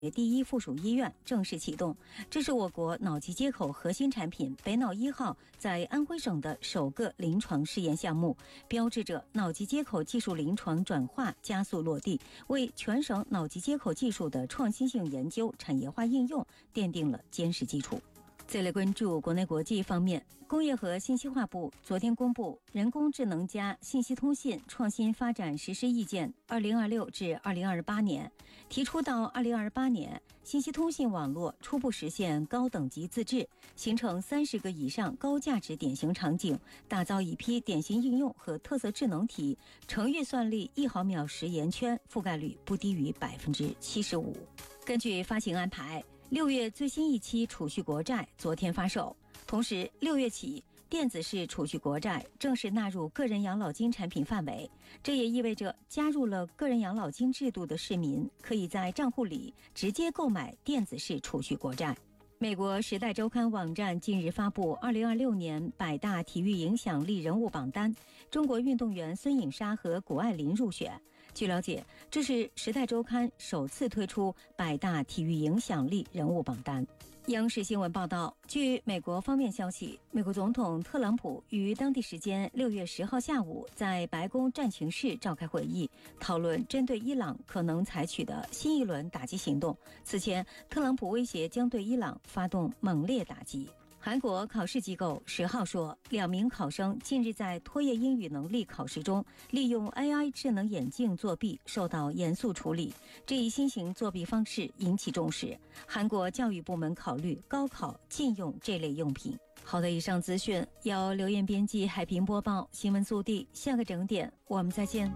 第一附属医院正式启动。这是我国脑机接口核心产品北脑1号在安徽省的首个临床试验项目，标志着脑机接口技术临床转化加速落地，为全省脑机接口技术的创新性研究产业化应用奠定了坚实基础。再来关注国内国际方面，工业和信息化部昨天公布《人工智能加信息通信创新发展实施意见 （2026 至2028年）》，提出到2028年，信息通信网络初步实现高等级自治，形成30个以上高价值典型场景，打造一批典型应用和特色智能体，成预算率1毫秒时延圈覆盖率不低于75%。根据发行安排，6月最新一期储蓄国债昨天发售，同时6月起，电子式储蓄国债正式纳入个人养老金产品范围。这也意味着加入了个人养老金制度的市民可以在账户里直接购买电子式储蓄国债。美国《时代周刊》网站近日发布2026年100大体育影响力人物榜单，中国运动员孙颖莎和谷爱凌入选。据了解，这是《时代周刊》首次推出100大体育影响力人物榜单。央视新闻报道，据美国方面消息，美国总统特朗普于当地时间6月10号下午在白宫战情室召开会议，讨论针对伊朗可能采取的新一轮打击行动。此前，特朗普威胁将对伊朗发动猛烈打击。韩国考试机构10号说，2名考生近日在托业英语能力考试中利用 AI 智能眼镜作弊，受到严肃处理。这一新型作弊方式引起重视，韩国教育部门考虑高考禁用这类用品。好的，以上资讯由刘艳编辑，海平播报，新闻速递，下个整点我们再见。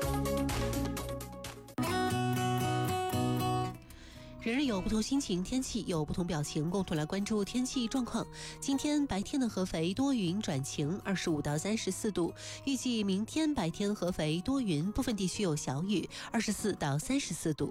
人人有不同心情，天气有不同表情，共同来关注天气状况。今天白天的合肥多云转晴，25到34度。预计明天白天合肥多云，部分地区有小雨，24到34度。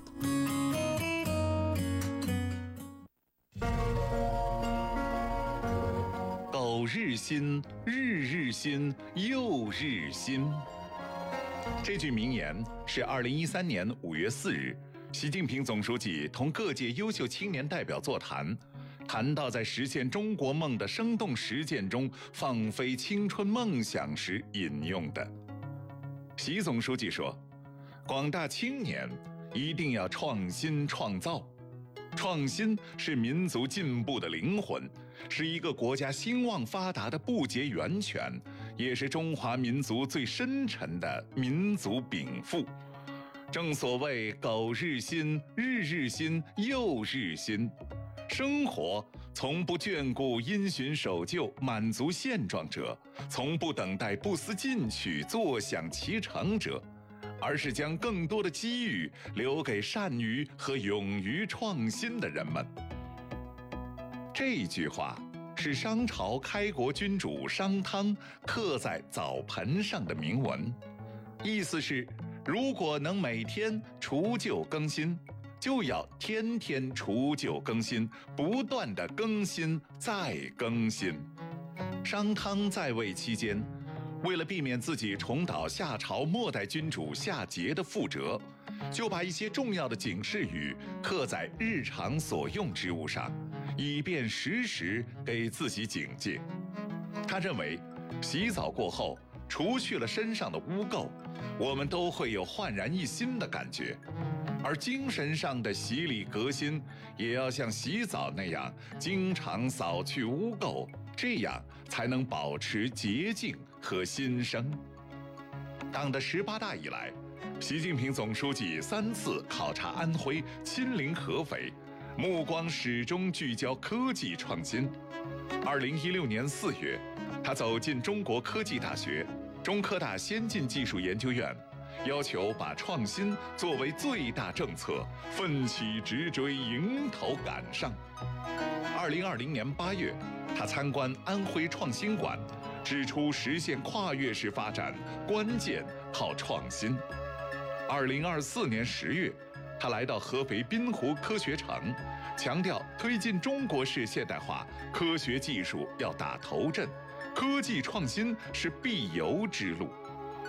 苟日新，日日新，又日新。这句名言是2013年5月4日。习近平总书记同各界优秀青年代表座谈，谈到在实现中国梦的生动实践中放飞青春梦想时引用的。习总书记说，广大青年一定要创新创造，创新是民族进步的灵魂，是一个国家兴旺发达的不竭源泉，也是中华民族最深沉的民族禀赋。正所谓苟日新，日日新，又日新。生活从不眷顾因循守旧、满足现状者，从不等待不思进取、坐享其成者，而是将更多的机遇留给善于和勇于创新的人们。这句话是商朝开国君主商汤刻在澡盆上的铭文，意思是如果能每天除旧更新，就要天天除旧更新，不断的更新再更新。商汤在位期间，为了避免自己重蹈夏朝末代君主夏桀的覆辙，就把一些重要的警示语刻在日常所用之物上，以便时时给自己警戒。他认为，洗澡过后除去了身上的污垢，我们都会有焕然一新的感觉，而精神上的洗礼革新，也要像洗澡那样经常扫去污垢，这样才能保持洁净和新生。党的18大以来，习近平总书记3次考察安徽，亲临合肥，目光始终聚焦科技创新。2016年4月，他走进中国科技大学、中科大先进技术研究院，要求把创新作为最大政策，奋起直追，迎头赶上。2020年8月，他参观安徽创新馆，指出实现跨越式发展关键靠创新。2024年10月，他来到合肥滨湖科学城，强调推进中国式现代化，科学技术要打头阵，科技创新是必由之路。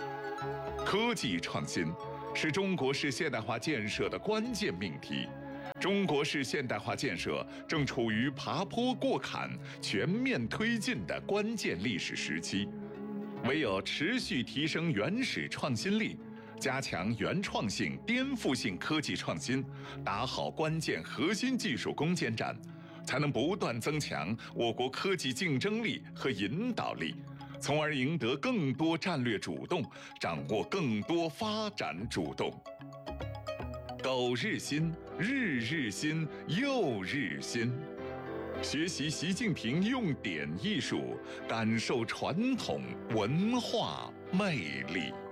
科技创新是中国式现代化建设的关键命题， 中国式现代化建设正处于爬坡过坎、全面推进的关键历史时期，唯有持续提升原始创新力，加强原创性、颠覆性科技创新，打好关键核心技术攻坚战，才能不断增强我国科技竞争力和引导力，从而赢得更多战略主动，掌握更多发展主动。苟日新，日日新，又日新。学习习近平用典艺术，感受传统文化魅力。